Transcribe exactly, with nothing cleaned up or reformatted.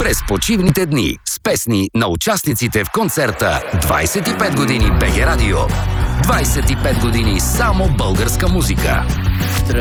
през почивните дни с песни на участниците в концерта двайсет и пет години БГ Радио. двайсет и пет години само българска музика.